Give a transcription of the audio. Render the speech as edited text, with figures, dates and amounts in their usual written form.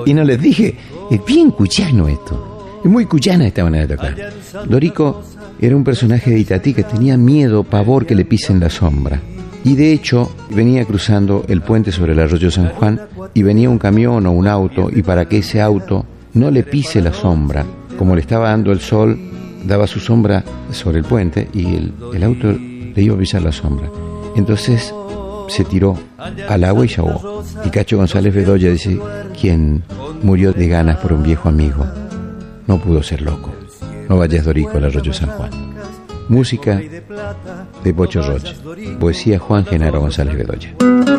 Y no les dije, es bien cuyano esto. Es muy cuyana esta manera de tocar. Dorico era un personaje de Itatí que tenía miedo, pavor que le pisen la sombra. Y de hecho, venía cruzando el puente sobre el arroyo San Juan y venía un camión o un auto, y para que ese auto no le pise la sombra, como le estaba dando el sol, daba su sombra sobre el puente y el auto le iba a pisar la sombra. Entonces se tiró al agua y se ahogó. Y Cacho González Bedoya dice, quien murió de ganas por un viejo amigo no pudo ser loco. No vayas, Dorico, al arroyo San Juan. Música de Pocho Roche. Poesía Juan Genaro González Bedoya.